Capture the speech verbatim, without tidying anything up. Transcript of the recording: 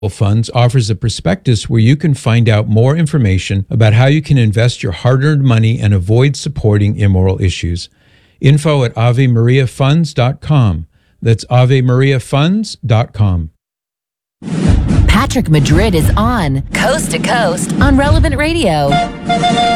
Funds offers a prospectus where you can find out more information about how you can invest your hard-earned money and avoid supporting immoral issues. Info at ave maria funds dot com. That's ave maria funds dot com. Patrick Madrid is on Coast to Coast on Relevant Radio.